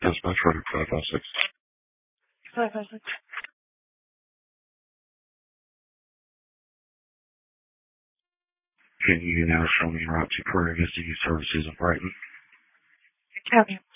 Dispatch ready 556. 556. Can you now show me route to Prairie Vista Youth Services in Brighton? Copy.